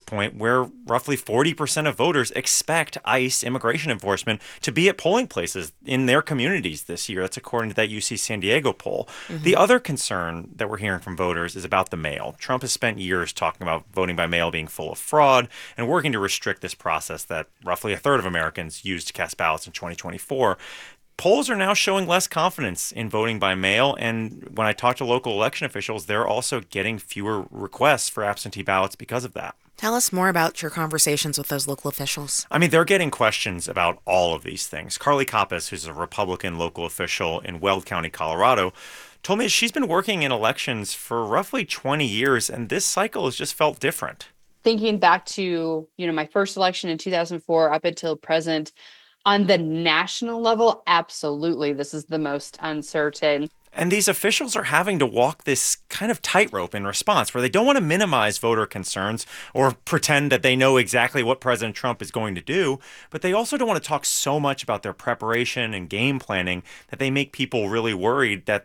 point where roughly 40% of voters expect ICE immigration enforcement to be at polling places in their communities this year. That's according to that UC San Diego poll. The other concern that we're hearing from voters is about the mail. Trump has spent years talking about voting by mail being full of fraud and working to restrict this process that roughly a third of Americans used to cast ballots in 2024. Polls are now showing less confidence in voting by mail. And when I talk to local election officials, they're also getting fewer requests for absentee ballots because of that. Tell us more about your conversations with those local officials. I mean, they're getting questions about all of these things. Carly Kappas, who's a Republican local official in Weld County, Colorado, told me she's been working in elections for roughly 20 years, and this cycle has just felt different. Thinking back to, my first election in 2004 up until present, on the national level, absolutely, this is the most uncertain. And these officials are having to walk this kind of tightrope in response where they don't want to minimize voter concerns or pretend that they know exactly what President Trump is going to do, but they also don't want to talk so much about their preparation and game planning that they make people really worried that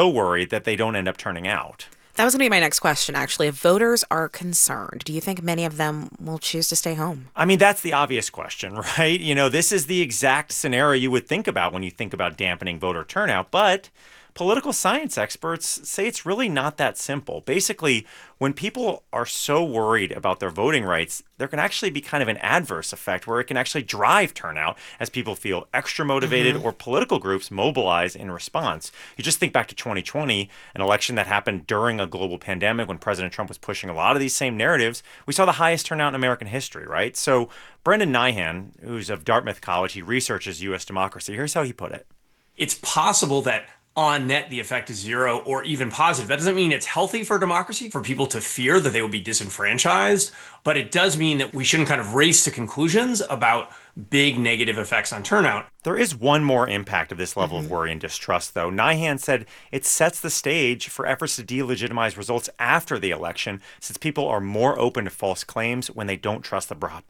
they don't end up turning out. That was going to be my next question, actually. If voters are concerned, do you think many of them will choose to stay home? I mean, that's the obvious question, right? This is the exact scenario you would think about when you think about dampening voter turnout, but political science experts say it's really not that simple. Basically, when people are so worried about their voting rights, there can actually be kind of an adverse effect where it can actually drive turnout as people feel extra motivated or political groups mobilize in response. You just think back to 2020, an election that happened during a global pandemic when President Trump was pushing a lot of these same narratives. We saw the highest turnout in American history, right? So Brendan Nyhan, who's of Dartmouth College, he researches U.S. democracy. Here's how he put it. It's possible that on net, the effect is zero or even positive. That doesn't mean it's healthy for democracy, for people to fear that they will be disenfranchised, but it does mean that we shouldn't kind of race to conclusions about big negative effects on turnout. There is one more impact of this level of worry and distrust, though. Nyhan said it sets the stage for efforts to delegitimize results after the election, since people are more open to false claims when they don't trust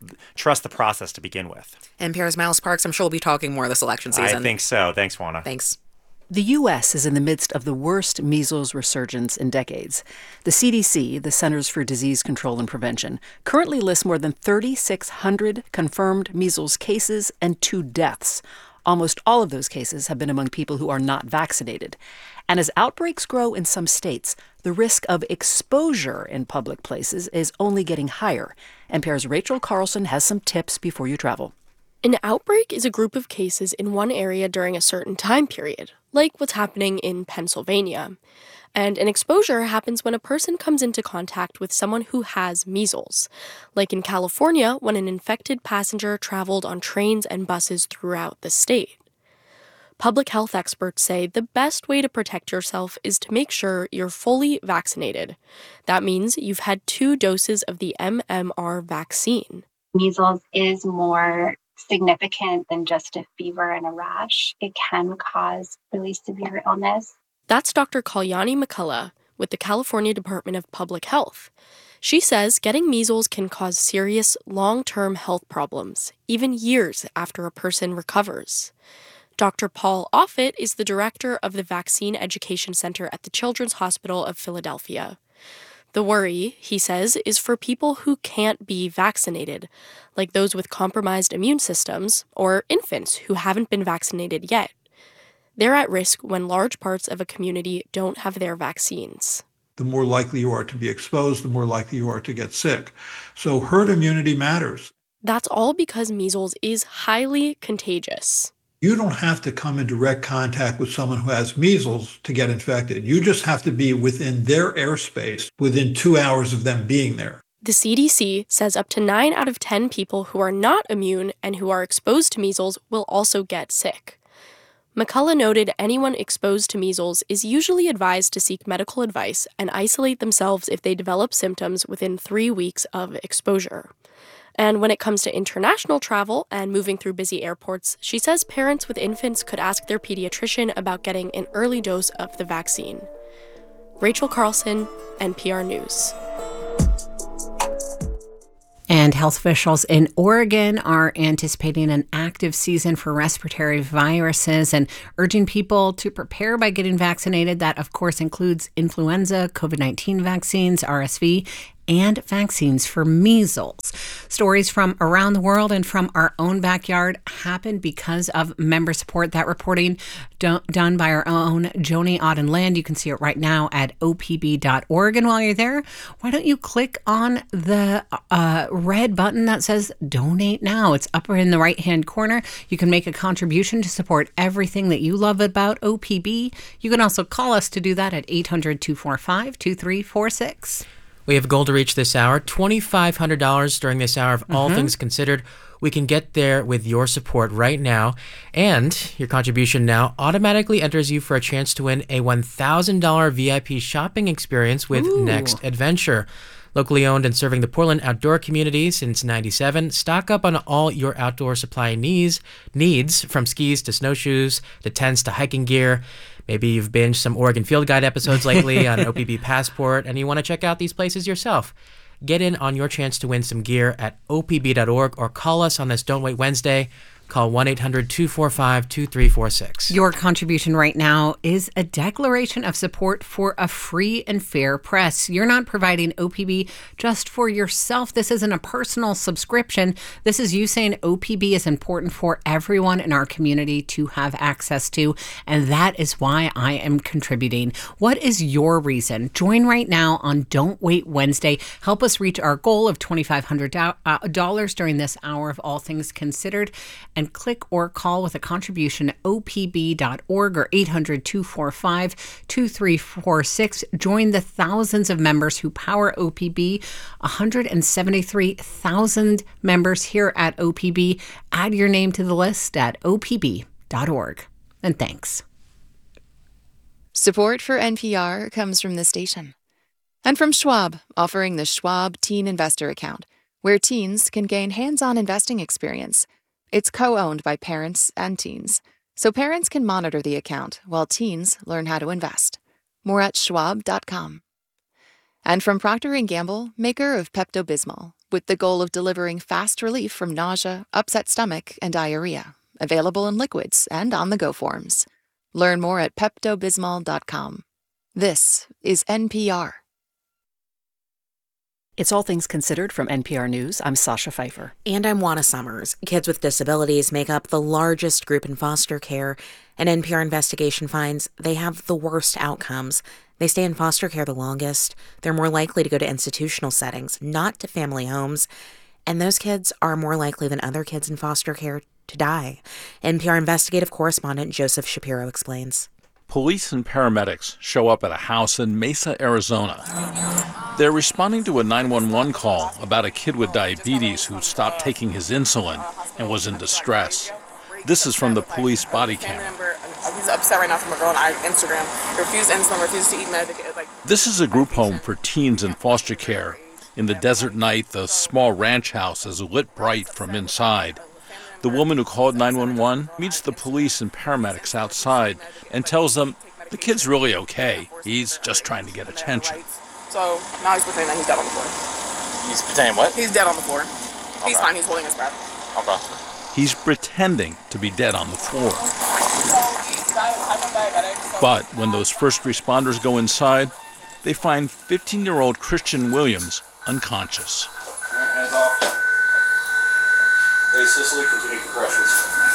the process to begin with. NPR's Miles Parks, I'm sure we'll be talking more this election season. I think so. Thanks, Juana. Thanks. The U.S. is in the midst of the worst measles resurgence in decades. The CDC, the Centers for Disease Control and Prevention, currently lists more than 3,600 confirmed measles cases and 2 deaths. Almost all of those cases have been among people who are not vaccinated. And as outbreaks grow in some states, the risk of exposure in public places is only getting higher. NPR's Rachel Carlson has some tips before you travel. An outbreak is a group of cases in one area during a certain time period, like what's happening in Pennsylvania. And an exposure happens when a person comes into contact with someone who has measles, like in California when an infected passenger traveled on trains and buses throughout the state. Public health experts say the best way to protect yourself is to make sure you're fully vaccinated. That means you've had 2 doses of the MMR vaccine. Measles is more significant than just a fever and a rash. It can cause really severe illness. That's Dr. Kalyani McCullough with the California Department of Public Health. She says getting measles can cause serious long-term health problems, even years after a person recovers. Dr. Paul Offit is the director of the Vaccine Education Center at the Children's Hospital of Philadelphia. The worry, he says, is for people who can't be vaccinated, like those with compromised immune systems or infants who haven't been vaccinated yet. They're at risk when large parts of a community don't have their vaccines. The more likely you are to be exposed, the more likely you are to get sick. So herd immunity matters. That's all because measles is highly contagious. You don't have to come in direct contact with someone who has measles to get infected. You just have to be within their airspace within 2 hours of them being there. The CDC says up to 9 out of 10 people who are not immune and who are exposed to measles will also get sick. McCullough noted anyone exposed to measles is usually advised to seek medical advice and isolate themselves if they develop symptoms within 3 weeks of exposure. And when it comes to international travel and moving through busy airports, she says parents with infants could ask their pediatrician about getting an early dose of the vaccine. Rachel Carlson, NPR News. And health officials in Oregon are anticipating an active season for respiratory viruses and urging people to prepare by getting vaccinated. That, of course, includes influenza, COVID-19 vaccines, RSV, and vaccines for measles. Stories from around the world and from our own backyard happen because of member support. That reporting done by our own Joni Auden-Land. You can see it right now at opb.org. And while you're there, why don't you click on the red button that says Donate Now? It's up in the right-hand corner. You can make a contribution to support everything that you love about OPB. You can also call us to do that at 800-245-2346. We have a goal to reach this hour, $2,500 during this hour of All Things Considered. We can get there with your support right now, and your contribution now automatically enters you for a chance to win a $1,000 VIP shopping experience with Next Adventure. Locally owned and serving the Portland outdoor community since '97, stock up on all your outdoor supply needs, from skis to snowshoes to tents to hiking gear. Maybe you've binged some Oregon Field Guide episodes lately on OPB Passport, and you want to check out these places yourself. Get in on your chance to win some gear at opb.org or call us on this Don't Wait Wednesday. Call 1-800-245-2346. Your contribution right now is a declaration of support for a free and fair press. You're not providing OPB just for yourself. This isn't a personal subscription. This is you saying OPB is important for everyone in our community to have access to, and that is why I am contributing. What is your reason? Join right now on Don't Wait Wednesday. Help us reach our goal of $2,500 during this hour of All Things Considered. And click or call with a contribution at opb.org or 800-245-2346. Join the thousands of members who power OPB, 173,000 members here at OPB. Add your name to the list at opb.org. And thanks. Support for NPR comes from the station. And from Schwab, offering the Schwab Teen Investor Account, where teens can gain hands-on investing experience. It's co-owned by parents and teens, so parents can monitor the account while teens learn how to invest. More at schwab.com. And from Procter & Gamble, maker of Pepto-Bismol, with the goal of delivering fast relief from nausea, upset stomach, and diarrhea. Available in liquids and on-the-go forms. Learn more at peptobismol.com. This is NPR. It's All Things Considered from NPR News. I'm Sasha Pfeiffer. And I'm Juana Summers. Kids with disabilities make up the largest group in foster care. An NPR investigation finds they have the worst outcomes. They stay in foster care the longest. They're more likely to go to institutional settings, not to family homes. And those kids are more likely than other kids in foster care to die. NPR investigative correspondent Joseph Shapiro explains. Police and paramedics show up at a house in Mesa, Arizona. They're responding to a 911 call about a kid with diabetes who stopped taking his insulin and was in distress. This is from the police body camera. He's upset right now from a girl on Instagram. Refused insulin, refused to eat medication. This is a group home for teens in foster care. In the desert night, the small ranch house is lit bright from inside. The woman who called 911 meets the police and paramedics outside and tells them the kid's really okay. He's just trying to get attention. So now he's pretending that he's dead on the floor. He's pretending what? He's dead on the floor. Okay. He's fine. He's holding his breath. Okay. He's pretending to be dead on the floor. But when those first responders go inside, they find 15-year-old Christian Williams unconscious. Hands off. Hey, Cicely, continue compressions.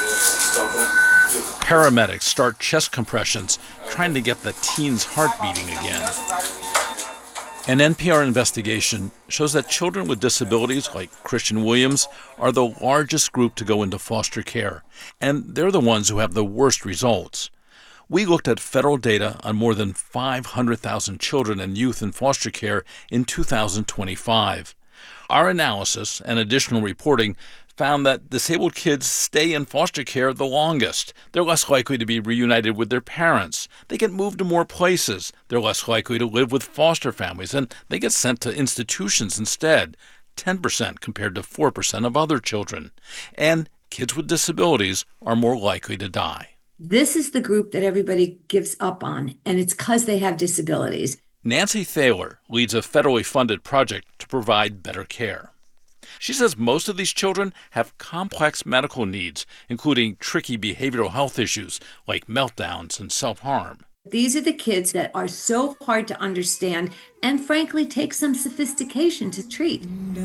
Paramedics start chest compressions, trying to get the teen's heart beating again. An NPR investigation shows that children with disabilities like Christian Williams are the largest group to go into foster care, and they're the ones who have the worst results. We looked at federal data on more than 500,000 children and youth in foster care in 2025. Our analysis and additional reporting found that disabled kids stay in foster care the longest. They're less likely to be reunited with their parents. They get moved to more places. They're less likely to live with foster families, and they get sent to institutions instead, 10% compared to 4% of other children. And kids with disabilities are more likely to die. This is the group that everybody gives up on, and it's because they have disabilities. Nancy Thaler leads a federally funded project to provide better care. She says most of these children have complex medical needs, including tricky behavioral health issues like meltdowns and self-harm. These are the kids that are so hard to understand and frankly take some sophistication to treat.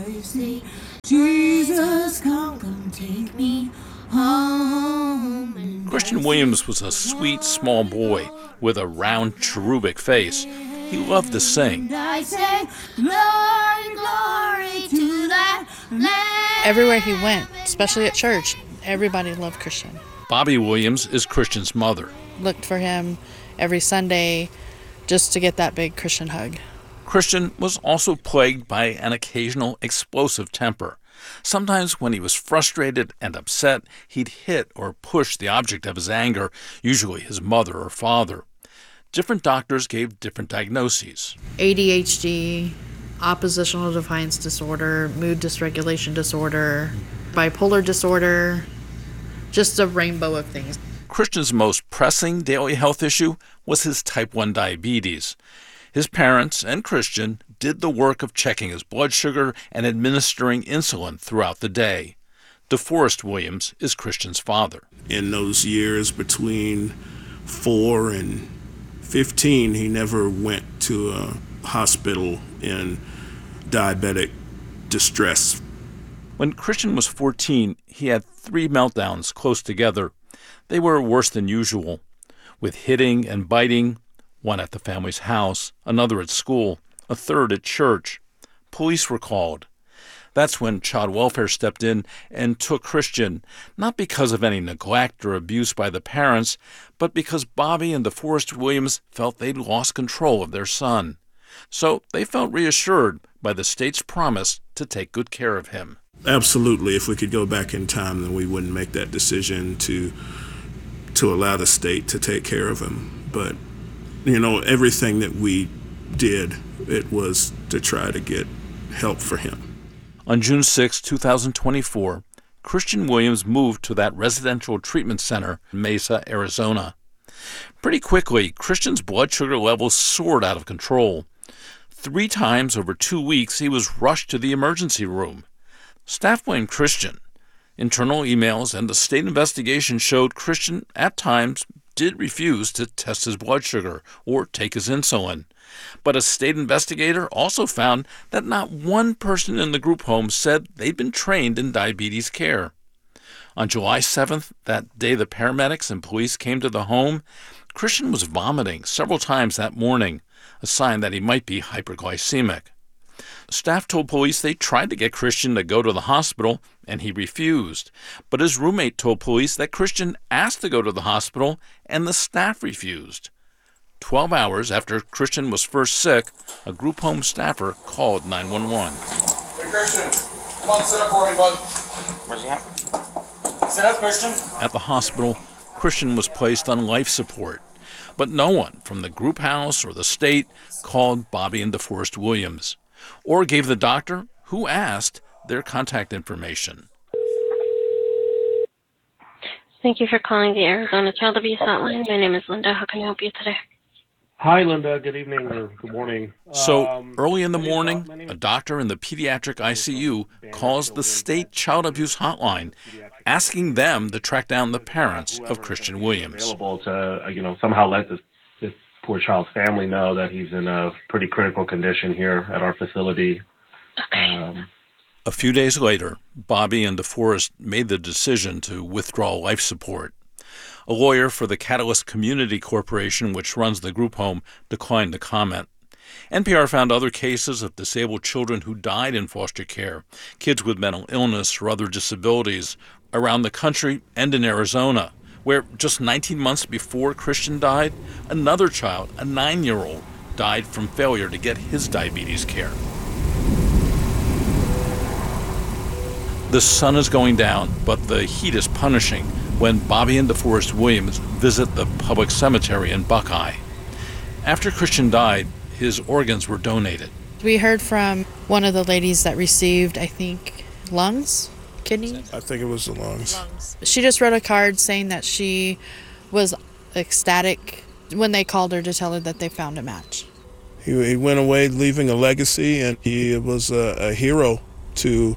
Jesus, come take me home. Christian Williams was a sweet, small boy with a round, cherubic face. He loved to sing. I say, glory, glory to that Lamb. Everywhere he went, especially at church, everybody loved Christian. Bobby Williams is Christian's mother. Looked for him every Sunday just to get that big Christian hug. Christian was also plagued by an occasional explosive temper. Sometimes when he was frustrated and upset, he'd hit or push the object of his anger, usually his mother or father. Different doctors gave different diagnoses. ADHD, oppositional defiance disorder, mood dysregulation disorder, bipolar disorder, just a rainbow of things. Christian's most pressing daily health issue was his type 1 diabetes. His parents and Christian did the work of checking his blood sugar and administering insulin throughout the day. DeForest Williams is Christian's father. In those years between 4 and 15, he never went to a hospital in diabetic distress. When Christian was 14, he had 3 meltdowns close together. They were worse than usual, with hitting and biting, one at the family's house, another at school, a third at church. Police were called. That's when child welfare stepped in and took Christian, not because of any neglect or abuse by the parents, but because Bobby and DeForest Williams felt they'd lost control of their son. So they felt reassured by the state's promise to take good care of him. Absolutely. If we could go back in time, then we wouldn't make that decision to allow the state to take care of him. But, everything that we did, it was to try to get help for him. On June 6, 2024, Christian Williams moved to that residential treatment center in Mesa, Arizona. Pretty quickly, Christian's blood sugar levels soared out of control. 3 times over 2 weeks, he was rushed to the emergency room. Staff blamed Christian. Internal emails and the state investigation showed Christian, at times, did refuse to test his blood sugar or take his insulin. But a state investigator also found that not one person in the group home said they'd been trained in diabetes care. On July 7th, that day the paramedics and police came to the home, Christian was vomiting several times that morning, a sign that he might be hyperglycemic. Staff told police they tried to get Christian to go to the hospital, and he refused. But his roommate told police that Christian asked to go to the hospital, and the staff refused. 12 hours after Christian was first sick, a group home staffer called 911. Hey, Christian, come on, sit up for me, bud. Where's he at? Sit up, Christian. At the hospital, Christian was placed on life support. But no one from the group house or the state called Bobby and DeForest Williams, or gave the doctor, who asked, their contact information. Thank you for calling the Arizona Child Abuse Hotline. My name is Linda. How can I help you today? Hi, Linda. Good evening or good morning. So early in the morning, a doctor in the pediatric ICU calls the state child abuse hotline, asking them to track down the parents of Christian Williams. Available to, somehow let this poor child's family know that he's in a pretty critical condition here at our facility. A few days later, Bobby and DeForest made the decision to withdraw life support. A lawyer for the Catalyst Community Corporation, which runs the group home, declined to comment. NPR found other cases of disabled children who died in foster care, kids with mental illness or other disabilities, around the country and in Arizona, where just 19 months before Christian died, another child, a 9-year-old, died from failure to get his diabetes care. The sun is going down, but the heat is punishing when Bobby and DeForest Williams visit the public cemetery in Buckeye. After Christian died, his organs were donated. We heard from one of the ladies that received, I think, lungs? Kidneys? I think it was the lungs. She just wrote a card saying that she was ecstatic when they called her to tell her that they found a match. He went away leaving a legacy, and he was a hero to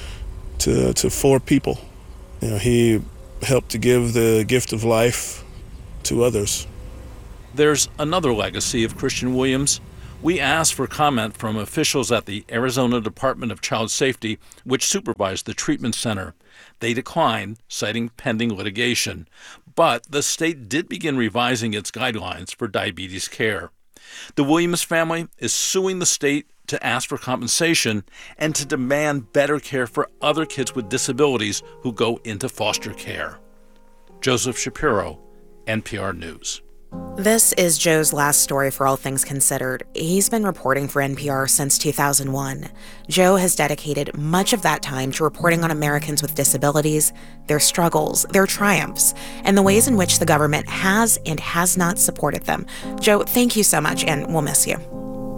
4 people. He helped to give the gift of life to others. There's another legacy of Christian Williams. We asked for comment from officials at the Arizona Department of Child Safety, which supervised the treatment center. They declined, citing pending litigation. But the state did begin revising its guidelines for diabetes care. The Williams family is suing the state to ask for compensation and to demand better care for other kids with disabilities who go into foster care. Joseph Shapiro, NPR News. This is Joe's last story for All Things Considered. He's been reporting for NPR since 2001. Joe has dedicated much of that time to reporting on Americans with disabilities, their struggles, their triumphs, and the ways in which the government has and has not supported them. Joe, thank you so much, and we'll miss you.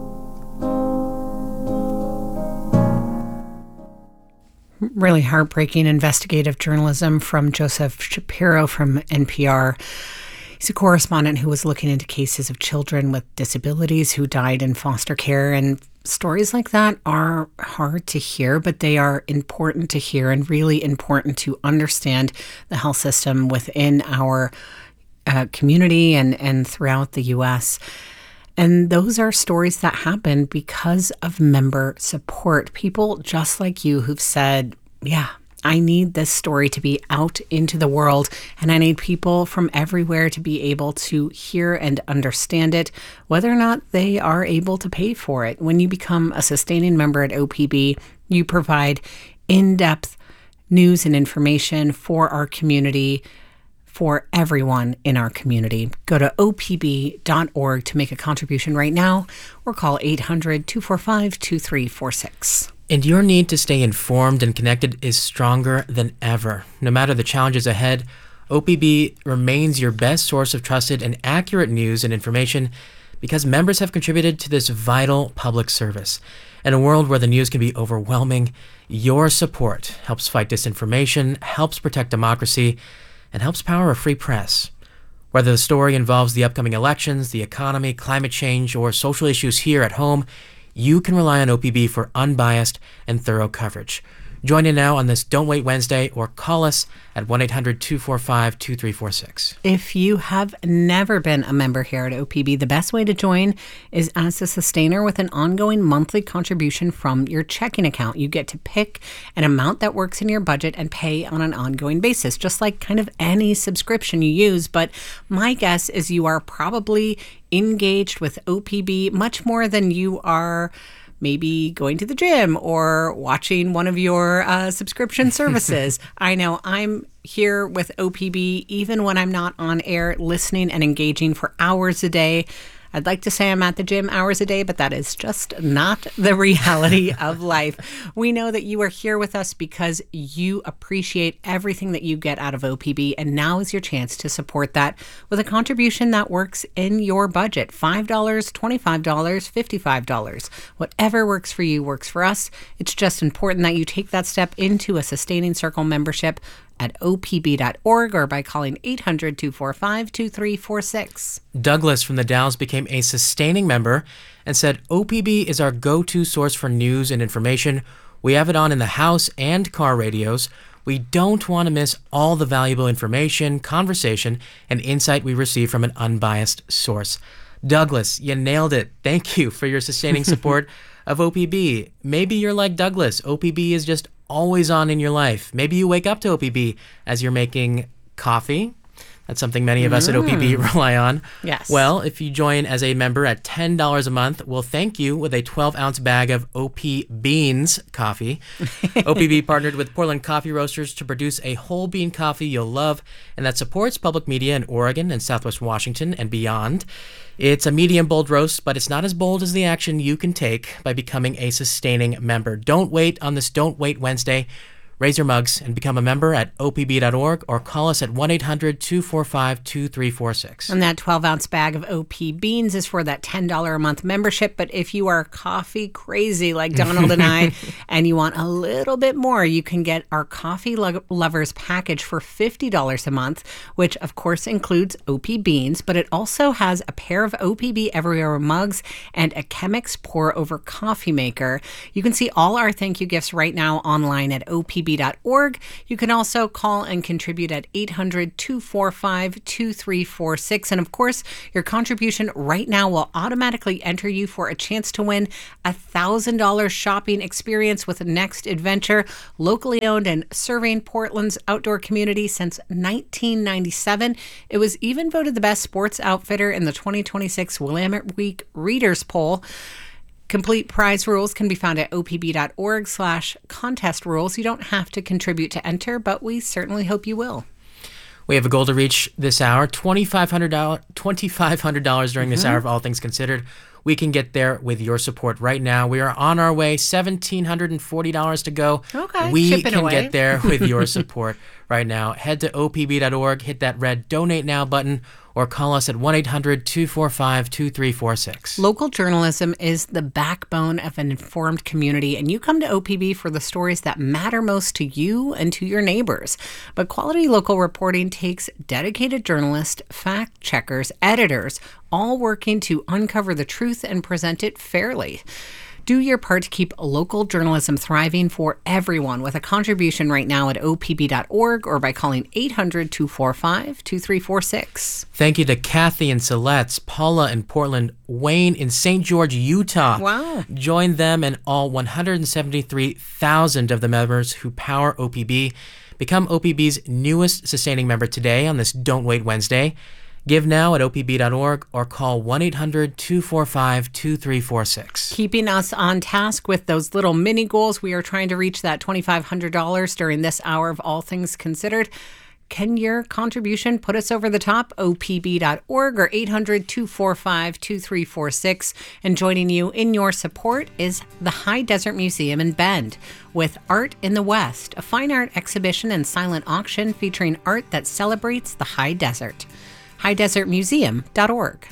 Really heartbreaking investigative journalism from Joseph Shapiro from NPR. He's a correspondent who was looking into cases of children with disabilities who died in foster care. And stories like that are hard to hear, but they are important to hear and really important to understand the health system within our community and throughout the U.S. And those are stories that happen because of member support. People just like you who've said, yeah, I need this story to be out into the world, and I need people from everywhere to be able to hear and understand it, whether or not they are able to pay for it. When you become a sustaining member at OPB, you provide in-depth news and information for our community, for everyone in our community. Go to opb.org to make a contribution right now, or call 800-245-2346. And your need to stay informed and connected is stronger than ever. No matter the challenges ahead, OPB remains your best source of trusted and accurate news and information because members have contributed to this vital public service. In a world where the news can be overwhelming, your support helps fight disinformation, helps protect democracy, and helps power a free press. Whether the story involves the upcoming elections, the economy, climate change, or social issues here at home, you can rely on OPB for unbiased and thorough coverage. Join in now on this Don't Wait Wednesday or call us at 1-800-245-2346. If you have never been a member here at OPB, the best way to join is as a sustainer with an ongoing monthly contribution from your checking account. You get to pick an amount that works in your budget and pay on an ongoing basis, just like kind of any subscription you use. But my guess is you are probably engaged with OPB much more than you are maybe going to the gym or watching one of your subscription services. I know I'm here with OPB even when I'm not on air, listening and engaging for hours a day. I'd like to say I'm at the gym hours a day, but that is just not the reality of life. We know that you are here with us because you appreciate everything that you get out of OPB, and now is your chance to support that with a contribution that works in your budget. $5, $25, $55. Whatever works for you works for us. It's just important that you take that step into a Sustaining Circle membership at opb.org or by calling 800-245-2346. Douglas from the Dalles became a sustaining member and said, OPB is our go-to source for news and information. We have it on in the house and car radios. We don't want to miss all the valuable information, conversation, and insight we receive from an unbiased source. Douglas, you nailed it. Thank you for your sustaining support of OPB. Maybe you're like Douglas. OPB is just always on in your life. Maybe you wake up to OPB as you're making coffee. That's something many of us at OPB rely on. Yes. Well, if you join as a member at $10 a month, we'll thank you with a 12-ounce bag of OP Beans coffee. OPB partnered with Portland Coffee Roasters to produce a whole bean coffee you'll love and that supports public media in Oregon and Southwest Washington and beyond. It's a medium bold roast, but it's not as bold as the action you can take by becoming a sustaining member. Don't wait on this Don't Wait Wednesday. Raise your mugs and become a member at opb.org or call us at 1-800-245-2346. And that 12-ounce bag of OP Beans is for that $10 a month membership. But if you are coffee crazy like Donald and I, and you want a little bit more, you can get our Coffee Lovers package for $50 a month, which of course includes OP Beans, but it also has a pair of OPB Everywhere mugs and a Chemex pour-over coffee maker. You can see all our thank you gifts right now online at opb.org opb.org. You can also call and contribute at 800-245-2346. And of course, your contribution right now will automatically enter you for a chance to win a $1,000 shopping experience with Next Adventure, locally owned and serving Portland's outdoor community since 1997. It was even voted the best sports outfitter in the 2026 Willamette Week Readers Poll. Complete prize rules can be found at opb.org/contest rules. You don't have to contribute to enter, but we certainly hope you will. We have a goal to reach this hour, $2,500 during this hour of All Things Considered. We can get there with your support right now. We are on our way, $1,740 to go. Okay, we chipping can away. get there with your support right now. Head to opb.org, hit that red Donate Now button, or call us at 1-800-245-2346. Local journalism is the backbone of an informed community, and you come to OPB for the stories that matter most to you and to your neighbors. But quality local reporting takes dedicated journalists, fact checkers, editors, all working to uncover the truth and present it fairly. Do your part to keep local journalism thriving for everyone with a contribution right now at opb.org or by calling 800-245-2346. Thank you to Kathy in Siletz, Paula in Portland, Wayne in St. George, Utah. Wow. Join them and all 173,000 of the members who power OPB. Become OPB's newest sustaining member today on this Don't Wait Wednesday. Give now at opb.org or call 1-800-245-2346. Keeping us on task with those little mini goals. We are trying to reach that $2,500 during this hour of All Things Considered. Can your contribution put us over the top? opb.org or 800-245-2346. And joining you in your support is the High Desert Museum in Bend with Art in the West, a fine art exhibition and silent auction featuring art that celebrates the high desert. highdesertmuseum.org.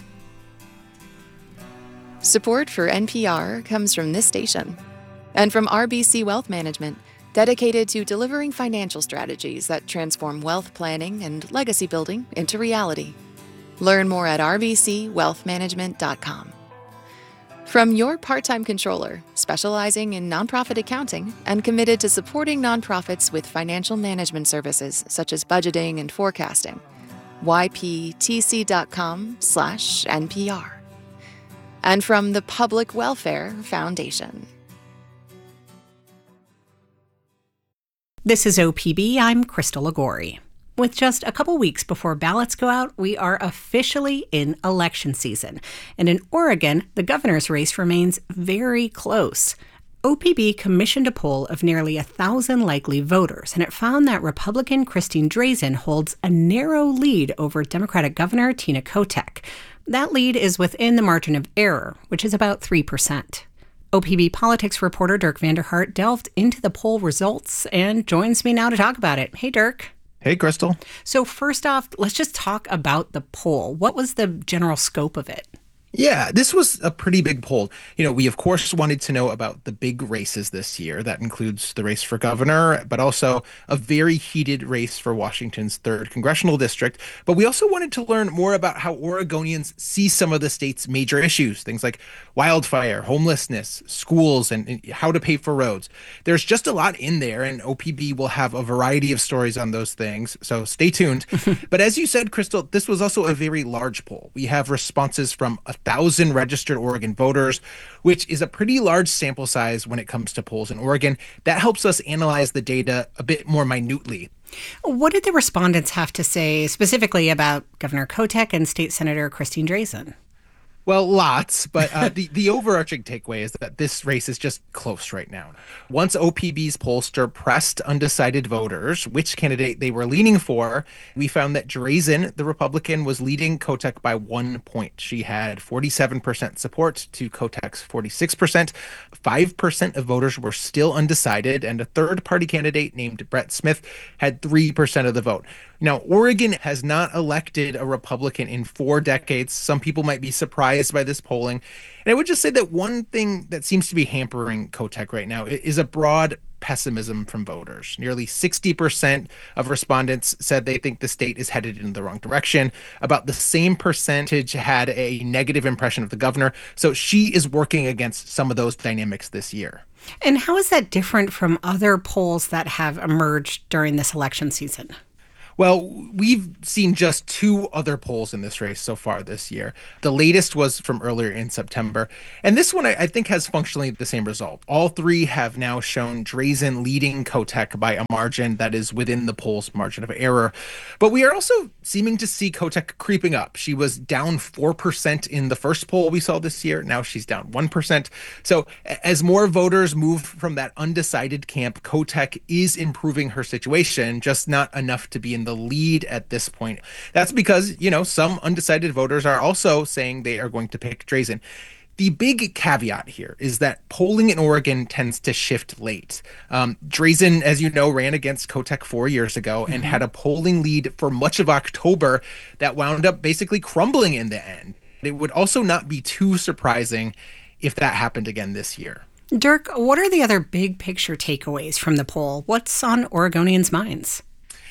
Support for NPR comes from this station and from RBC Wealth Management, dedicated to delivering financial strategies that transform wealth planning and legacy building into reality. Learn more at rbcwealthmanagement.com. From your part-time controller, specializing in nonprofit accounting and committed to supporting nonprofits with financial management services such as budgeting and forecasting, yptc.com/NPR. And from the Public Welfare Foundation. This is OPB. I'm Crystal Lagori. With just a couple weeks before ballots go out, we are officially in election season. And in Oregon, the governor's race remains very close. OPB commissioned a poll of nearly 1,000 likely voters, and it found that Republican Christine Drazan holds a narrow lead over Democratic Governor Tina Kotek. That lead is within the margin of error, which is about 3%. OPB politics reporter Dirk Vanderhart delved into the poll results and joins me now to talk about it. Hey, Dirk. Hey, Crystal. So first off, let's just talk about the poll. What was the general scope of it? Yeah, this was a pretty big poll. We of course wanted to know about the big races this year. That includes the race for governor, but also a very heated race for Washington's 3rd congressional district. But we also wanted to learn more about how Oregonians see some of the state's major issues, things like wildfire, homelessness, schools, and how to pay for roads. There's just a lot in there, and OPB will have a variety of stories on those things, so stay tuned. But as you said, Crystal, this was also a very large poll. We have responses from 1,000 registered Oregon voters, which is a pretty large sample size when it comes to polls in Oregon. That helps us analyze the data a bit more minutely. What did the respondents have to say specifically about Governor Kotek and State Senator Christine Drazan? Well, lots, but the overarching takeaway is that this race is just close right now. Once OPB's pollster pressed undecided voters which candidate they were leaning for, we found that Drazan, the Republican, was leading Kotek by 1 point. She had 47% support to Kotek's 46%. 5% of voters were still undecided, and a third-party candidate named Brett Smith had 3% of the vote. Now, Oregon has not elected a Republican in 4 decades. Some people might be surprised surprised by this polling. And I would just say that one thing that seems to be hampering Kotek right now is a broad pessimism from voters. Nearly 60% of respondents said they think the state is headed in the wrong direction. About the same percentage had a negative impression of the governor. So she is working against some of those dynamics this year. And how is that different from other polls that have emerged during this election season? Well, we've seen just 2 other polls in this race so far this year. The latest was from earlier in September. And this one, I think, has functionally the same result. All 3 have now shown Drazen leading Kotek by a margin that is within the poll's margin of error. But we are also seeming to see Kotek creeping up. She was down 4% in the first poll we saw this year. Now she's down 1%. So as more voters move from that undecided camp, Kotek is improving her situation, just not enough to be in the lead at this point. That's because, some undecided voters are also saying they are going to pick Drazen. The big caveat here is that polling in Oregon tends to shift late. Drazen, as you know, ran against Kotek 4 years ago and had a polling lead for much of October that wound up basically crumbling in the end. It would also not be too surprising if that happened again this year. Dirk, what are the other big picture takeaways from the poll? What's on Oregonians' minds?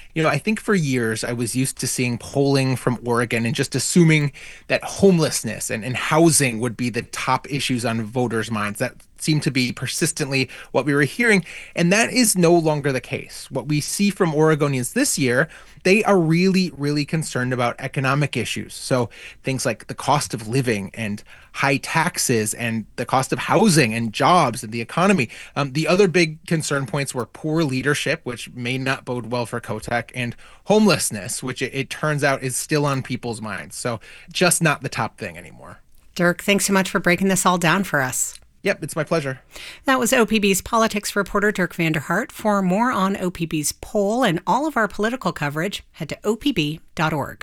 I think for years I was used to seeing polling from Oregon and just assuming that homelessness and housing would be the top issues on voters' minds. That seemed to be persistently what we were hearing, and that is no longer the case. What we see from Oregonians this year, they are really, really concerned about economic issues. So things like the cost of living and high taxes and the cost of housing and jobs and the economy. The other big concern points were poor leadership, which may not bode well for Kotek, and homelessness, which it turns out is still on people's minds. So just not the top thing anymore. Dirk, thanks so much for breaking this all down for us. Yep, it's my pleasure. That was OPB's politics reporter Dirk Vanderhart. For more on OPB's poll and all of our political coverage, head to opb.org.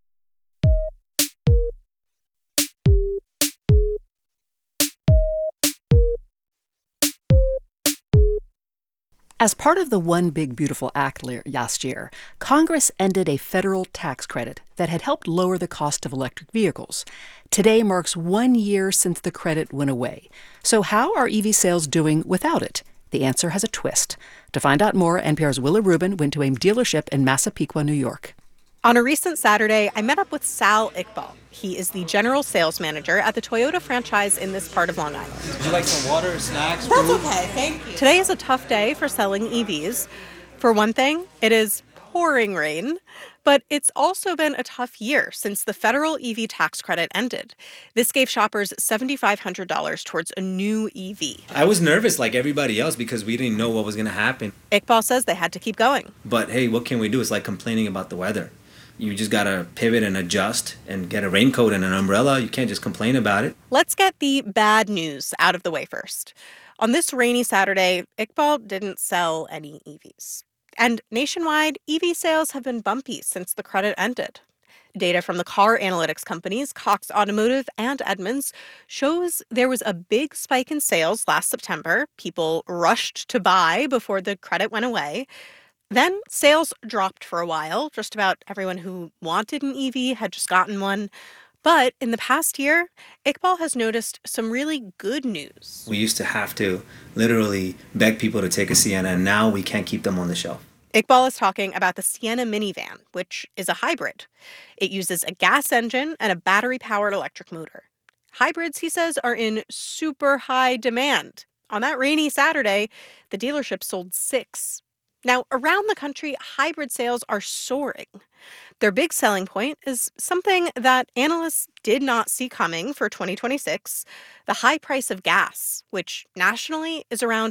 As part of the One Big Beautiful Act last year, Congress ended a federal tax credit that had helped lower the cost of electric vehicles. Today marks 1 year since the credit went away. So how are EV sales doing without it? The answer has a twist. To find out more, NPR's Willa Rubin went to a dealership in Massapequa, New York. On a recent Saturday, I met up with Sal Iqbal. He is the general sales manager at the Toyota franchise in this part of Long Island. Would you like some water, snacks, That's food? okay, thank you. Today is a tough day for selling EVs. For one thing, it is pouring rain, but it's also been a tough year since the federal EV tax credit ended. This gave shoppers $7,500 towards a new EV. I was nervous like everybody else because we didn't know what was going to happen. Iqbal says they had to keep going. But hey, what can we do? It's like complaining about the weather. You just got to pivot and adjust and get a raincoat and an umbrella. You can't just complain about it. Let's get the bad news out of the way first. On this rainy Saturday, Iqbal didn't sell any EVs. And nationwide, EV sales have been bumpy since the credit ended. Data from the car analytics companies Cox Automotive and Edmunds shows there was a big spike in sales last September. People rushed to buy before the credit went away. Then sales dropped for a while. Just about everyone who wanted an EV had just gotten one. But in the past year, Iqbal has noticed some really good news. We used to have to literally beg people to take a Sienna, and now we can't keep them on the shelf. Iqbal is talking about the Sienna minivan, which is a hybrid. It uses a gas engine and a battery-powered electric motor. Hybrids, he says, are in super high demand. On that rainy Saturday, the dealership sold 6. Now, around the country, hybrid sales are soaring. Their big selling point is something that analysts did not see coming for 2026, the high price of gas, which nationally is around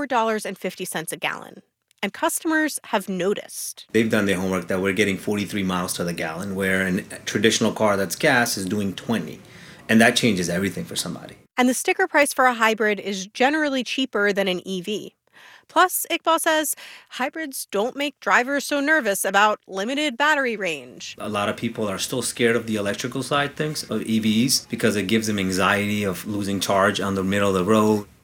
$4.50 a gallon. And customers have noticed. They've done their homework that we're getting 43 miles to the gallon, where a traditional car that's gas is doing 20. And that changes everything for somebody. And the sticker price for a hybrid is generally cheaper than an EV. Plus, Iqbal says hybrids don't make drivers so nervous about limited battery range. A lot of people are still scared of the electrical side things of EVs because it gives them anxiety of losing charge on the middle of the road.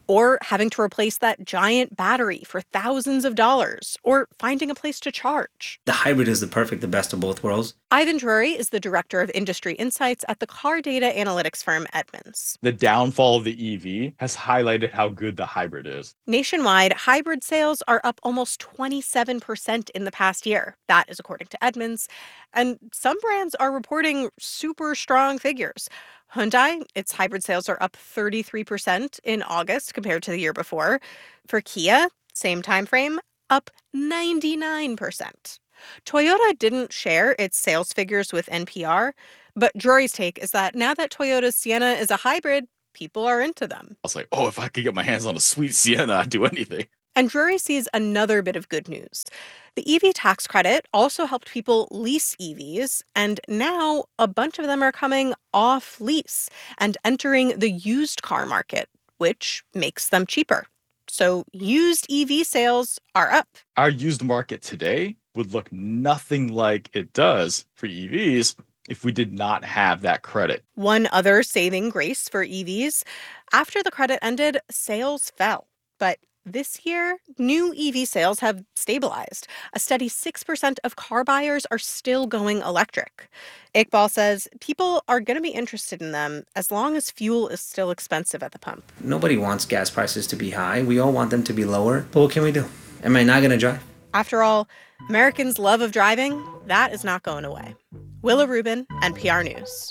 or having to replace that giant battery for thousands of dollars, or finding a place to charge. The hybrid is the best of both worlds. Ivan Drury is the director of industry insights at the car data analytics firm Edmunds. The downfall of the EV has highlighted how good the hybrid is. Nationwide, hybrid sales are up almost 27% in the past year. That is according to Edmunds. And some brands are reporting super strong figures. Hyundai, its hybrid sales are up 33% in August compared to the year before. For Kia, same time frame, up 99%. Toyota didn't share its sales figures with NPR, but Drury's take is that now that Toyota's Sienna is a hybrid, people are into them. I was like, oh, if I could get my hands on a sweet Sienna, I'd do anything. And Drury sees another bit of good news. The EV tax credit also helped people lease EVs, and now a bunch of them are coming off lease and entering the used car market, which makes them cheaper. So used EV sales are up. Our used market today would look nothing like it does for EVs if we did not have that credit. One other saving grace for EVs, after the credit ended, sales fell. But this year, new EV sales have stabilized. A steady 6% of car buyers are still going electric. Iqbal says people are going to be interested in them as long as fuel is still expensive at the pump. Nobody wants gas prices to be high. We all want them to be lower. But what can we do? Am I not going to drive? After all, Americans' love of driving, that is not going away. Willa Rubin, NPR News.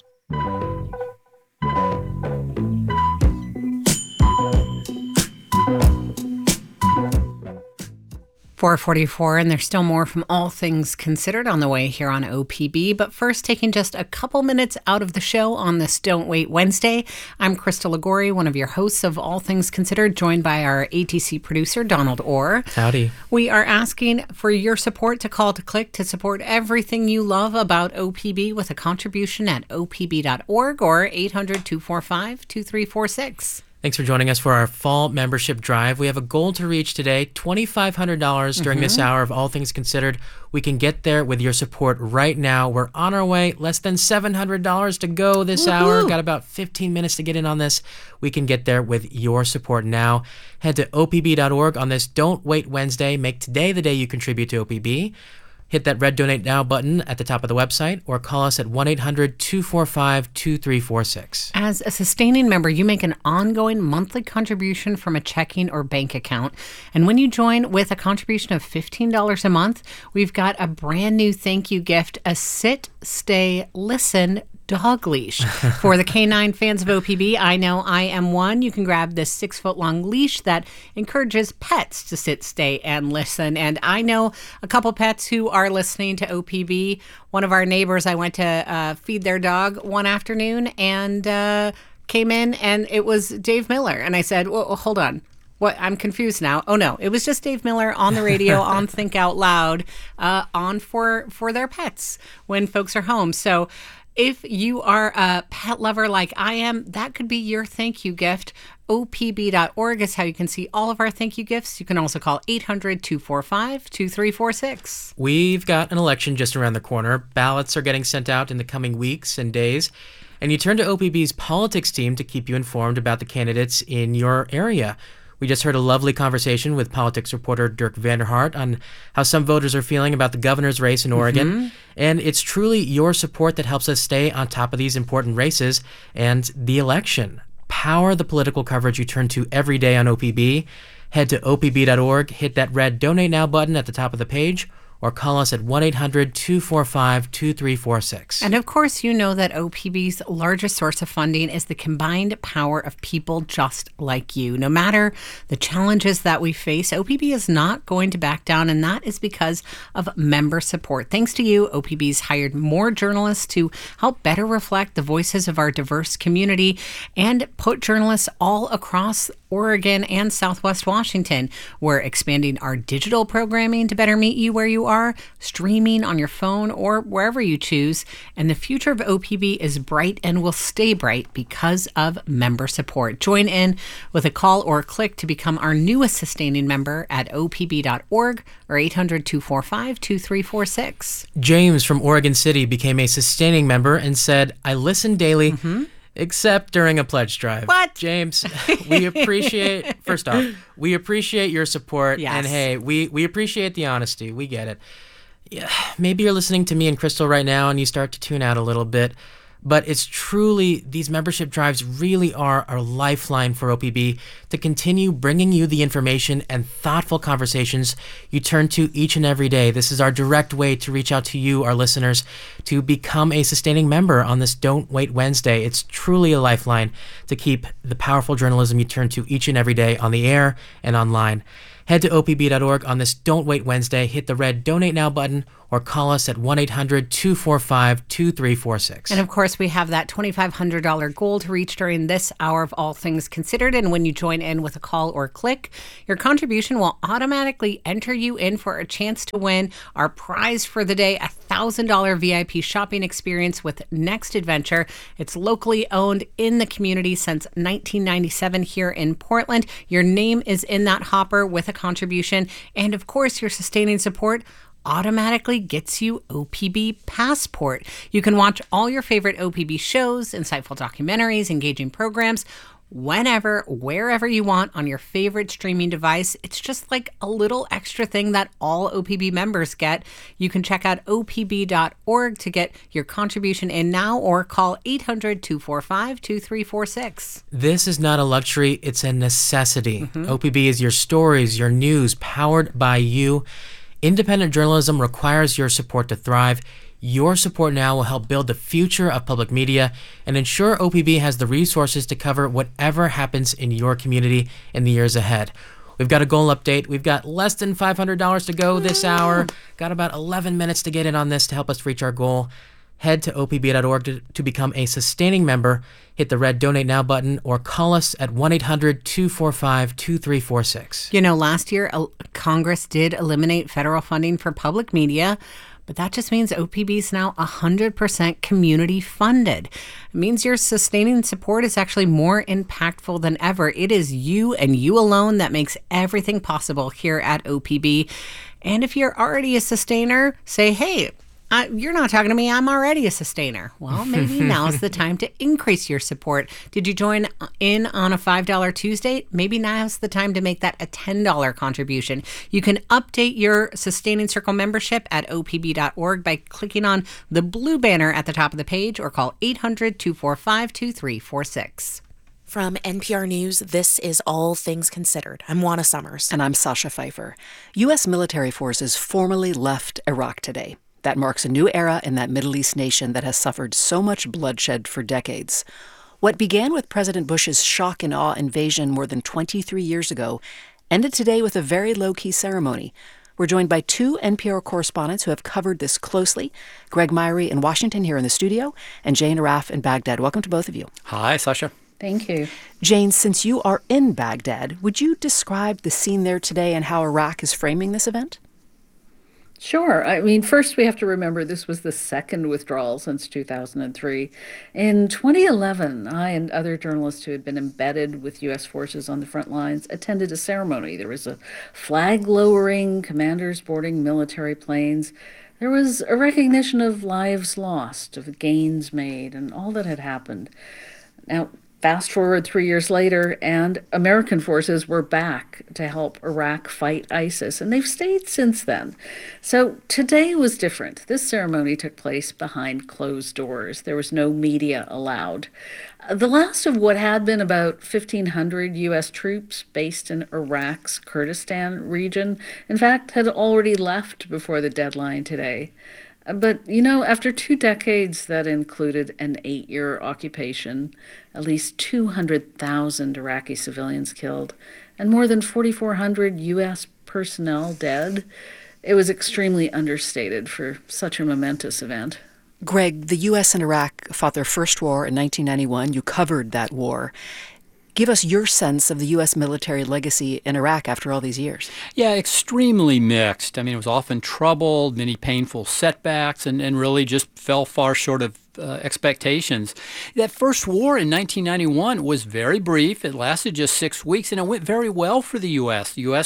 4:44, and there's still more from All Things Considered on the way here on OPB. But first, taking just a couple minutes out of the show on this Don't Wait Wednesday, I'm Krista Ligori, one of your hosts of All Things Considered, joined by our ATC producer, Donald Orr. Howdy. We are asking for your support to Call to Click to support everything you love about OPB with a contribution at opb.org or 800-245-2346. Thanks for joining us for our fall membership drive. We have a goal to reach today, $2,500 during this hour of All Things Considered. We can get there with your support right now. We're on our way. Less than $700 to go this hour. Got about 15 minutes to get in on this. We can get there with your support now. Head to opb.org on this Don't Wait Wednesday. Make today the day you contribute to OPB. Hit that red Donate Now button at the top of the website or call us at 1-800-245-2346. As a sustaining member, you make an ongoing monthly contribution from a checking or bank account. And when you join with a contribution of $15 a month, we've got a brand new thank you gift, a Sit, Stay, Listen dog leash. For the canine fans of OPB, I know I am one. You can grab this 6-foot-long leash that encourages pets to sit, stay, and listen. And I know a couple pets who are listening to OPB. One of our neighbors, I went to feed their dog one afternoon and came in, and it was Dave Miller. And I said, well, hold on. What? I'm confused now. Oh, no. It was just Dave Miller on the radio, on Think Out Loud, on for their pets when folks are home. So if you are a pet lover like I am, that could be your thank you gift. OPB.org is how you can see all of our thank you gifts. You can also call 800-245-2346. We've got an election just around the corner. Ballots are getting sent out in the coming weeks and days. And you turn to OPB's politics team to keep you informed about the candidates in your area. We just heard a lovely conversation with politics reporter Dirk Vanderhart on how some voters are feeling about the governor's race in Oregon. And it's truly your support that helps us stay on top of these important races and the election. Power the political coverage you turn to every day on OPB. Head to opb.org, hit that red Donate Now button at the top of the page, or call us at 1-800-245-2346. And of course, you know that OPB's largest source of funding is the combined power of people just like you. No matter the challenges that we face, OPB is not going to back down, and that is because of member support. Thanks to you, OPB's hired more journalists to help better reflect the voices of our diverse community and put journalists all across Oregon and Southwest Washington. We're expanding our digital programming to better meet you where you are, streaming on your phone or wherever you choose. And the future of OPB is bright and will stay bright because of member support. Join in with a call or click to become our newest sustaining member at opb.org or 800-245-2346. James from Oregon City became a sustaining member and said, I listen daily. Except during a pledge drive. What? James, we appreciate, first off, we appreciate your support. Yes. And hey, we appreciate the honesty. We get it. Yeah, maybe you're listening to me and Crystal right now and you start to tune out a little bit. But it's truly, these membership drives really are our lifeline for OPB to continue bringing you the information and thoughtful conversations you turn to each and every day. This is our direct way to reach out to you, our listeners, to become a sustaining member on this Don't Wait Wednesday. It's truly a lifeline to keep the powerful journalism you turn to each and every day on the air and online. Head to opb.org on this Don't Wait Wednesday, hit the red Donate Now button, or call us at 1-800-245-2346. And of course, we have that $2,500 goal to reach during this hour of All Things Considered. And when you join in with a call or click, your contribution will automatically enter you in for a chance to win our prize for the day, a $1,000 VIP shopping experience with Next Adventure. It's locally owned in the community since 1997 here in Portland. Your name is in that hopper with a contribution. And of course, your sustaining support automatically gets you OPB Passport. You can watch all your favorite OPB shows, insightful documentaries, engaging programs, whenever, wherever you want on your favorite streaming device. It's just like a little extra thing that all OPB members get. You can check out opb.org to get your contribution in now or call 800-245-2346. This is not a luxury, it's a necessity. OPB is your stories, your news, powered by you. Independent journalism requires your support to thrive. Your support now will help build the future of public media and ensure OPB has the resources to cover whatever happens in your community in the years ahead. We've got a goal update. We've got less than $500 to go this hour. Got about 11 minutes to get in on this to help us reach our goal. Head to opb.org to become a sustaining member. Hit the red Donate Now button or call us at 1-800-245-2346. You know, last year, Congress did eliminate federal funding for public media, but that just means OPB is now 100% community funded. It means your sustaining support is actually more impactful than ever. It is you and you alone that makes everything possible here at OPB. And if you're already a sustainer, say, hey, you're not talking to me. I'm already a sustainer. Well, maybe now's the time to increase your support. Did you join in on a $5 Tuesday? Maybe now's the time to make that a $10 contribution. You can update your Sustaining Circle membership at opb.org by clicking on the blue banner at the top of the page or call 800-245-2346. From NPR News, this is All Things Considered. I'm Juana Summers. And I'm Sasha Pfeiffer. U.S. military forces formally left Iraq today. That marks a new era in that Middle East nation that has suffered so much bloodshed for decades. What began with President Bush's shock and awe invasion more than 23 years ago ended today with a very low-key ceremony. We're joined by two NPR correspondents who have covered this closely. Greg Myrie in Washington here in the studio, and Jane Arraf in Baghdad. Welcome to both of you. Hi, Sasha. Thank you. Jane, since you are in Baghdad, would you describe the scene there today and how Iraq is framing this event? Sure. I mean, first we have to remember this was the second withdrawal since 2003. In 2011, I and other journalists who had been embedded with U.S. forces on the front lines attended a ceremony. There was a flag lowering, commanders boarding military planes. There was a recognition of lives lost, of gains made, and all that had happened. Now, fast forward 3 years later, and American forces were back to help Iraq fight ISIS, and they've stayed since then. So today was different. This ceremony took place behind closed doors. There was no media allowed. The last of what had been about 1,500 U.S. troops based in Iraq's Kurdistan region, in fact, had already left before the deadline today. But, you know, after 2 decades that included an 8-year occupation, at least 200,000 Iraqi civilians killed, and more than 4,400 U.S. personnel dead, it was extremely understated for such a momentous event. Greg, the U.S. and Iraq fought their first war in 1991. You covered that war. Give us your sense of the U.S. military legacy in Iraq after all these years. Yeah, extremely mixed. I mean, it was often troubled, many painful setbacks, and really just fell far short of expectations. That first war in 1991 was very brief. It lasted just 6 weeks, and it went very well for the U.S. The U.S.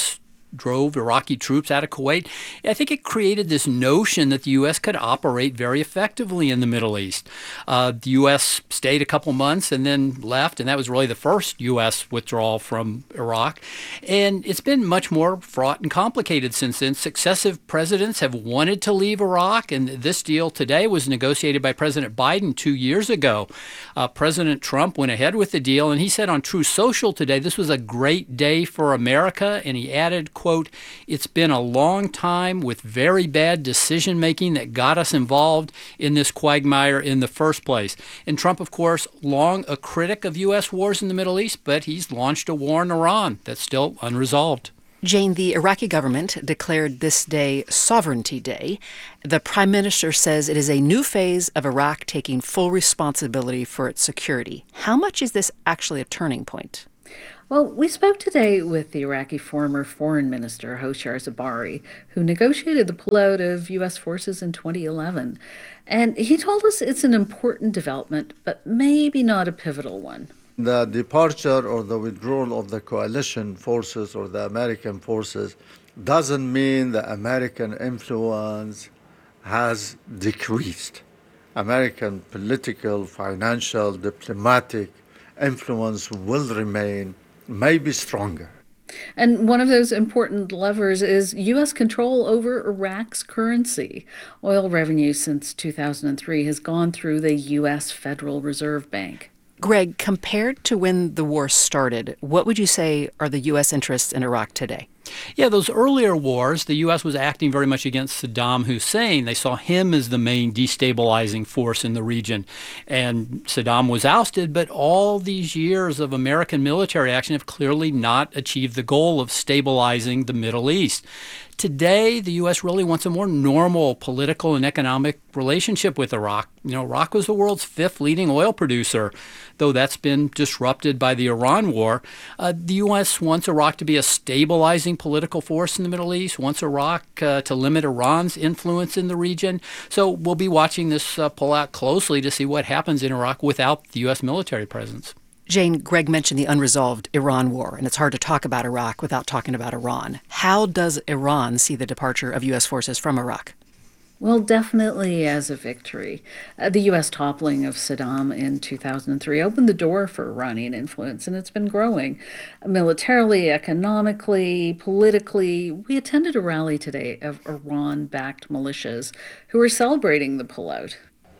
drove Iraqi troops out of Kuwait, I think it created this notion that the U.S. could operate very effectively in the Middle East. The U.S. stayed a couple months and then left, and that was really the first U.S. withdrawal from Iraq. And it's been much more fraught and complicated since then. Successive presidents have wanted to leave Iraq, and this deal today was negotiated by President Biden 2 years ago. President Trump went ahead with the deal, and he said on True Social today, this was a great day for America, and he added, quote, "It's been a long time with very bad decision-making that got us involved in this quagmire in the first place." And Trump, of course, long a critic of U.S. wars in the Middle East, but he's launched a war in Iran that's still unresolved. Jane, the Iraqi government declared this day Sovereignty Day. The prime minister says it is a new phase of Iraq taking full responsibility for its security. How much is this actually a turning point? Well, we spoke today with the Iraqi former foreign minister, Hoshyar Zebari, who negotiated the pullout of U.S. forces in 2011. And he told us it's an important development, but maybe not a pivotal one. The departure or the withdrawal of the coalition forces or the American forces doesn't mean the American influence has decreased. American political, financial, diplomatic influence will remain, maybe stronger. And one of those important levers is U.S. control over Iraq's currency. Oil revenue since 2003 has gone through the U.S. Federal Reserve Bank. Greg, compared to when the war started, what would you say are the U.S. interests in Iraq today? Yeah, those earlier wars, the U.S. was acting very much against Saddam Hussein. They saw him as the main destabilizing force in the region. And Saddam was ousted, but all these years of American military action have clearly not achieved the goal of stabilizing the Middle East. Today, the U.S. really wants a more normal political and economic relationship with Iraq. You know, Iraq was the world's fifth leading oil producer, though that's been disrupted by the Iran war. The U.S. wants Iraq to be a stabilizing political force in the Middle East, wants Iraq to limit Iran's influence in the region. So we'll be watching this pullout closely to see what happens in Iraq without the U.S. military presence. Jane, Greg mentioned the unresolved Iran war, and it's hard to talk about Iraq without talking about Iran. How does Iran see the departure of U.S. forces from Iraq? Well, definitely as a victory. The U.S. toppling of Saddam in 2003 opened the door for Iranian influence, and it's been growing. Militarily, economically, politically. We attended a rally today of Iran-backed militias who are celebrating the pullout.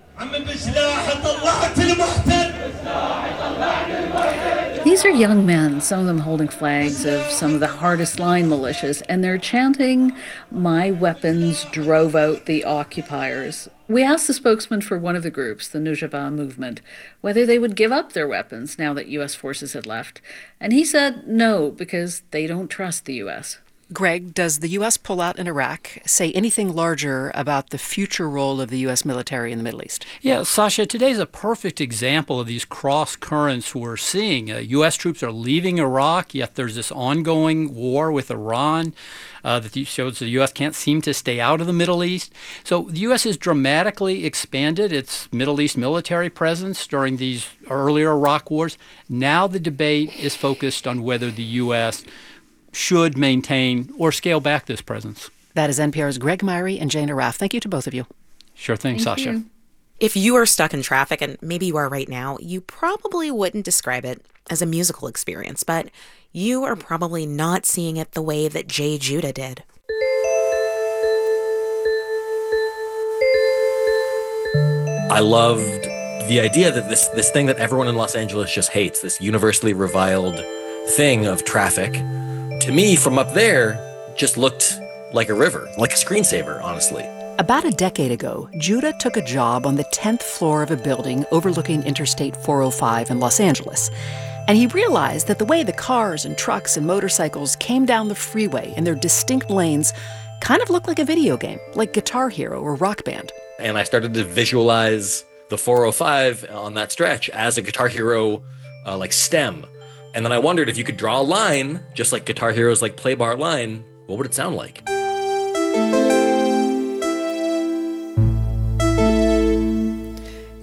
These are young men, some of them holding flags of some of the hardest line militias, and they're chanting, "My weapons drove out the occupiers." We asked the spokesman for one of the groups, the Nujaba movement, whether they would give up their weapons now that U.S. forces had left. And he said no, because they don't trust the U.S. Greg, does the U.S. pull out in Iraq say anything larger about the future role of the U.S. military in the Middle East? Yeah, Sasha, today's a perfect example of these cross currents we're seeing. U.S. troops are leaving Iraq, yet there's this ongoing war with Iran that shows the U.S. can't seem to stay out of the Middle East. So the U.S. has dramatically expanded its Middle East military presence during these earlier Iraq wars. Now the debate is focused on whether the U.S. should maintain or scale back this presence. That is NPR's Greg Myrie and Jane Arraf. Thank you to both of you. Sure thing, Thank Sasha. you. If you are stuck in traffic, and maybe you are right now, you probably wouldn't describe it as a musical experience, but you are probably not seeing it the way that Jay Judah did. I loved the idea that this thing that everyone in Los Angeles just hates, this universally reviled thing of traffic, to me from up there just looked like a river, like a screensaver, honestly. About a decade ago, Judah took a job on the 10th floor of a building overlooking Interstate 405 in Los Angeles. And he realized that the way the cars and trucks and motorcycles came down the freeway in their distinct lanes kind of looked like a video game, like Guitar Hero or Rock Band. And I started to visualize the 405 on that stretch as a Guitar Hero like stem. And then I wondered if you could draw a line, just like Guitar Hero's like play bar line, what would it sound like?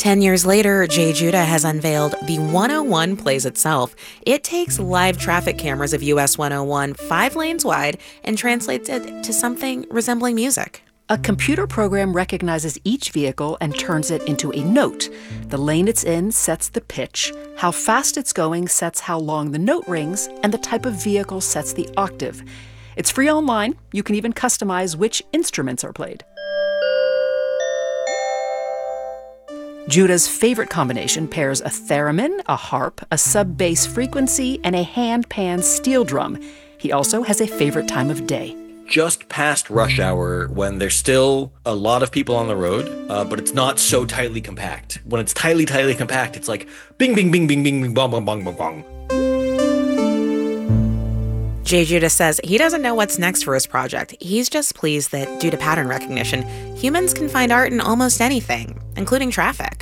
10 years later, Jay Judah has unveiled the 101 plays itself. It takes live traffic cameras of US 101 5 lanes wide and translates it to something resembling music. A computer program recognizes each vehicle and turns it into a note. The lane it's in sets the pitch, how fast it's going sets how long the note rings, and the type of vehicle sets the octave. It's free online. You can even customize which instruments are played. Judah's favorite combination pairs a theremin, a harp, a sub-bass frequency, and a hand-pan steel drum. He also has a favorite time of day. Just past rush hour, when there's still a lot of people on the road, but it's not so tightly compact. When it's tightly compact, it's like bing, bing, bing, bing, bing, bing, bong, bong, bong, bong, bong. Jay Judah says he doesn't know what's next for his project. He's just pleased that, due to pattern recognition, humans can find art in almost anything, including traffic.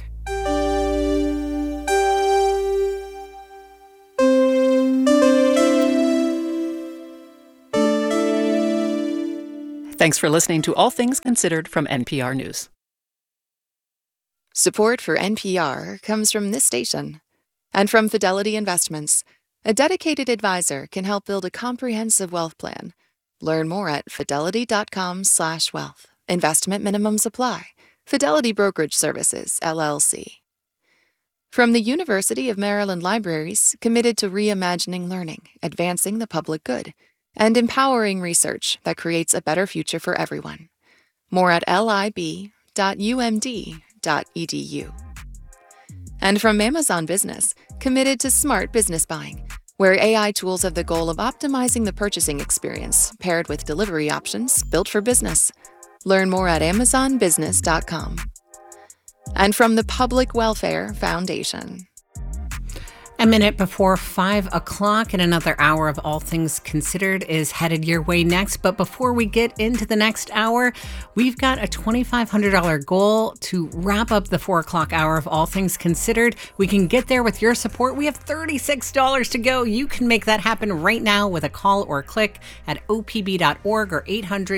Thanks for listening to All Things Considered from NPR News. Support for NPR comes from this station and from Fidelity Investments. A dedicated advisor can help build a comprehensive wealth plan. Learn more at fidelity.com/wealth. Investment minimums apply. Fidelity Brokerage Services, LLC. From the University of Maryland Libraries, committed to reimagining learning, advancing the public good, and empowering research that creates a better future for everyone. More at lib.umd.edu. And from Amazon Business, committed to smart business buying, where AI tools have the goal of optimizing the purchasing experience, paired with delivery options built for business. Learn more at amazonbusiness.com. And from the Public Welfare Foundation. A minute before 5 o'clock, and another hour of All Things Considered is headed your way next. But before we get into the next hour, we've got a $2,500 goal to wrap up the 4 o'clock hour of All Things Considered. We can get there with your support. We have $36 to go. You can make that happen right now with a call or click at opb.org or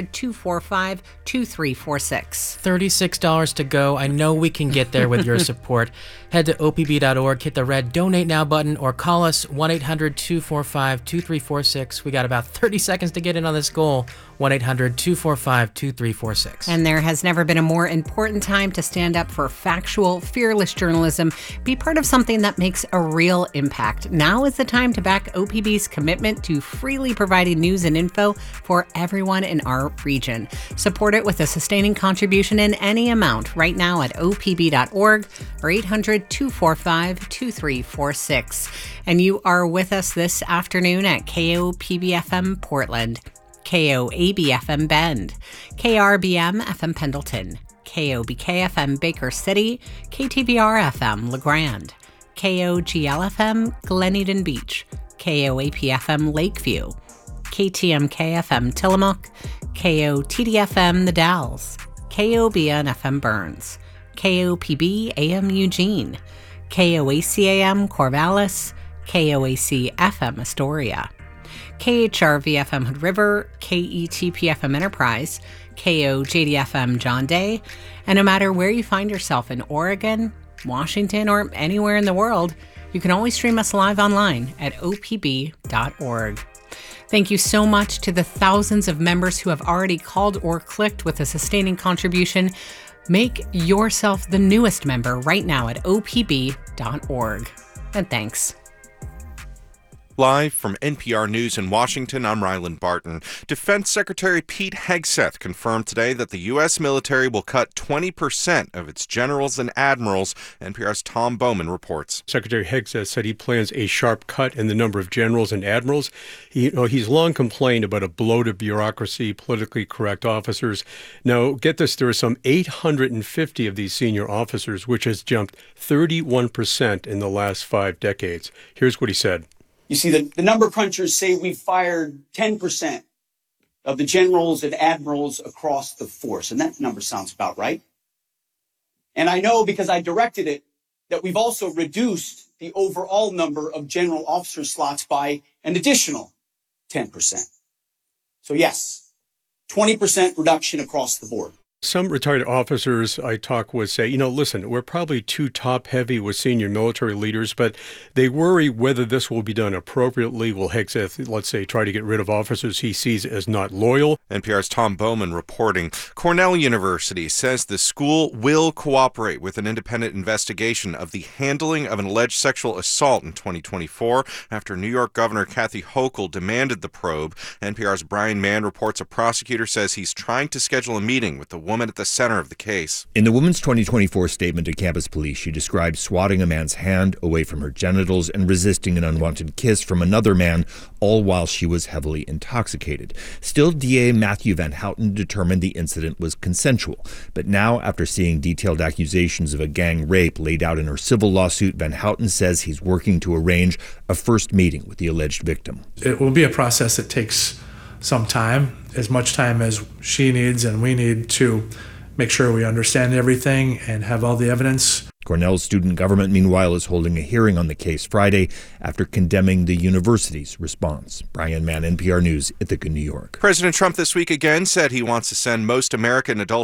800-245-2346. $36 to go. I know we can get there with your support. Head to opb.org, hit the red Donate Now button, or call us 1-800-245-2346. We got about 30 seconds to get in on this goal. 1-800-245-2346. And there has never been a more important time to stand up for factual, fearless journalism. Be part of something that makes a real impact. Now is the time to back OPB's commitment to freely providing news and info for everyone in our region. Support it with a sustaining contribution in any amount right now at opb.org or 800-245-2346. And you are with us this afternoon at KOPB-FM Portland, KOAB-FM Bend, KRBM-FM Pendleton, KOBK-FM Baker City, KTVR-FM LeGrand, KOGL-FM Glen Beach, KOAP-FM Lakeview, KTMK-FM Tillamook, KOTD-FM The Dalles, KOBN-FM Burns, KOPB-AM Eugene, KOAC-AM Corvallis, KOAC-FM Astoria, KHRV-FM Hood River, KETP-FM Enterprise, KOJD-FM John Day, and no matter where you find yourself in Oregon, Washington, or anywhere in the world, you can always stream us live online at opb.org. Thank you so much to the thousands of members who have already called or clicked with a sustaining contribution. Make yourself the newest member right now at opb.org. And thanks. Live from NPR News in Washington, I'm Ryland Barton. Defense Secretary Pete Hegseth confirmed today that the U.S. military will cut 20% of its generals and admirals. NPR's Tom Bowman reports. Secretary Hegseth said he plans a sharp cut in the number of generals and admirals. He's long complained about a bloated bureaucracy, politically correct officers. Now, get this, there are some 850 of these senior officers, which has jumped 31% in the last 5 decades. Here's what he said. You see, the number crunchers say we fired 10% of the generals and admirals across the force, and that number sounds about right. And I know, because I directed it, that we've also reduced the overall number of general officer slots by an additional 10%. So yes, 20% reduction across the board. Some retired officers I talk with say, listen, we're probably too top-heavy with senior military leaders, but they worry whether this will be done appropriately. Will Hegseth, let's say, try to get rid of officers he sees as not loyal? NPR's Tom Bowman reporting. Cornell University says the school will cooperate with an independent investigation of the handling of an alleged sexual assault in 2024 after New York Governor Kathy Hochul demanded the probe. NPR's Brian Mann reports a prosecutor says he's trying to schedule a meeting with the woman at the center of the case. In the woman's 2024 statement to campus police, she described swatting a man's hand away from her genitals and resisting an unwanted kiss from another man, all while she was heavily intoxicated. Still, DA Matthew Van Houten determined the incident was consensual. But now, after seeing detailed accusations of a gang rape laid out in her civil lawsuit, Van Houten says he's working to arrange a first meeting with the alleged victim. It will be a process that takes some time, as much time as she needs and we need to make sure we understand everything and have all the evidence. Cornell's student government, meanwhile, is holding a hearing on the case Friday after condemning the university's response. Brian Mann, NPR News, Ithaca, New York. President Trump this week again said he wants to send most American adults